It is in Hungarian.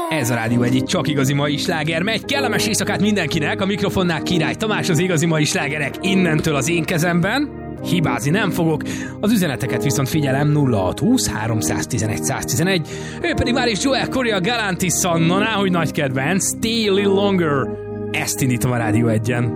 Ez a Rádió Egy csak igazi mai sláger megy. Kellemes éjszakát mindenkinek, a mikrofonnál Király Tamás, az igazi mai slágerek innentől az én kezemben. Hibázni nem fogok, az üzeneteket viszont figyelem 0620 311 111. Ő pedig már is Joel Corey a Galantis Sanna, hogy nagy kedvenc, Stay a Little Longer. Ezt indítom a Rádió Egyen.